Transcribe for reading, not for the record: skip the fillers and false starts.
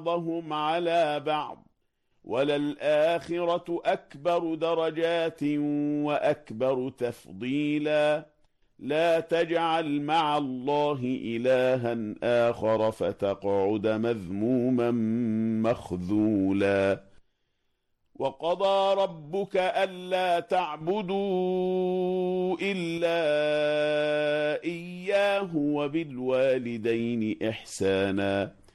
بعضهم على بعض وللآخرة أكبر درجات وأكبر تفضيلا لا تجعل مع الله إلها آخر فتقعد مذموما مخذولا وقضى ربك ألا تعبدوا إلا إياه وبالوالدين إحسانا